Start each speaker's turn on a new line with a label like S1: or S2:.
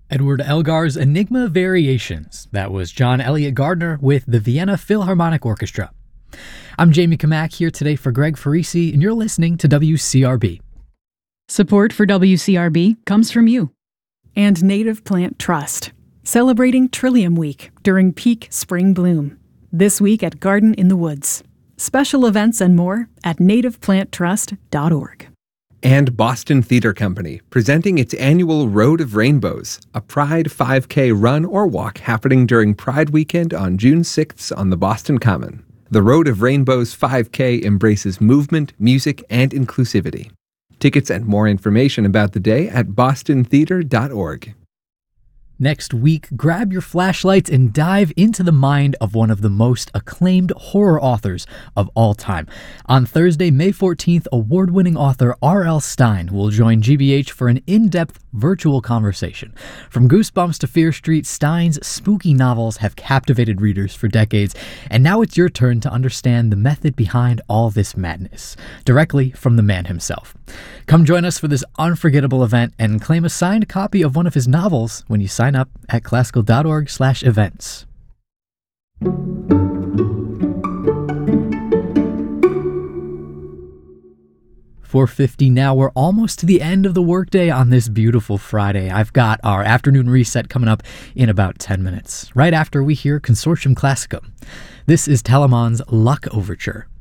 S1: Edward Elgar's Enigma Variations. That was John Elliott Gardner with the Vienna Philharmonic Orchestra. I'm Jamie Kamak here today for Greg Farisi, and you're listening to WCRB.
S2: Support for WCRB comes from you and Native Plant Trust, celebrating Trillium Week during peak spring bloom. This week at Garden in the Woods. Special events and more at nativeplanttrust.org.
S3: And Boston Theater Company, presenting its annual Road of Rainbows, a Pride 5K run or walk happening during Pride Weekend on June 6th on the Boston Common. The Road of Rainbows 5K embraces movement, music, and inclusivity. Tickets and more information about the day at bostontheater.org.
S1: Next week, grab your flashlights and dive into the mind of one of the most acclaimed horror authors of all time. On Thursday, May 14th, award-winning author R.L. Stine will join GBH for an in-depth virtual conversation. From Goosebumps to Fear Street, Stine's spooky novels have captivated readers for decades, and now it's your turn to understand the method behind all this madness, directly from the man himself. Come join us for this unforgettable event and claim a signed copy of one of his novels when you sign up at classical.org/events. 4:50 now. We're almost to the end of the workday on this beautiful Friday. I've got our afternoon reset coming up in about 10 minutes, right after we hear Consortium Classicum. This is Telemann's Luck Overture.